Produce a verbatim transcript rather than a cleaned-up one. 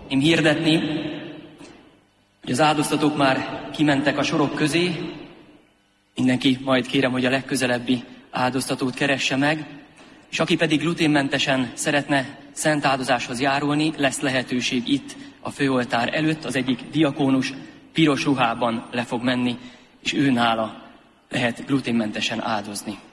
én hirdetni, hogy az áldoztatók már kimentek a sorok közé, mindenki majd kérem, hogy a legközelebbi áldoztatót keresse meg, és aki pedig gluténmentesen szeretne szent áldozáshoz járulni, lesz lehetőség itt a főoltár előtt, az egyik diakónus piros ruhában le fog menni, és ő nála lehet gluténmentesen áldozni.